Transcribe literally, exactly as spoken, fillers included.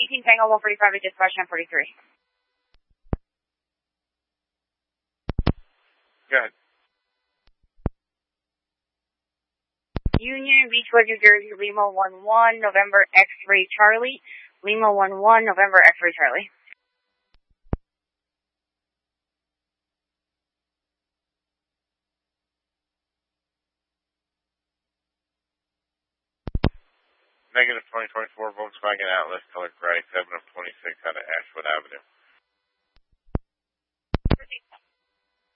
eighteen Tango one forty-five to dispatch nine forty-three. Go ahead. Union, Beechwood, New Jersey, Lima one one, November X-Ray Charlie. Lima one one, November X-Ray Charlie. Negative twenty twenty-four Volkswagen Atlas, color gray, seven of twenty-six out of Ashwood Avenue.